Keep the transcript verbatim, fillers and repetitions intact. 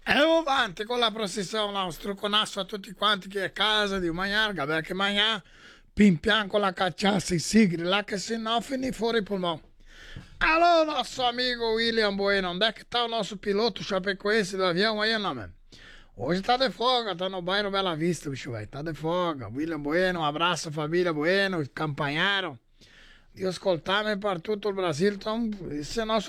E eu avanti con la processione, là, un struconasso a tutti quanti che è a casa di mangiare, vabbè che mangiare, pimpiamo con la cacciassa, i sigri, là che se no finì fuori il polmone. Allora nosso amigo William Bueno, onde é que tá o nosso piloto chapecoense do avião aí, não, mano? Hoje tá de folga, tá no bairro Bela Vista, bicho, velho, tá de folga. William Bueno, um abraço, família Bueno, campanharam. Di ascoltarmi per tutto il Brasile, então, esse é nosso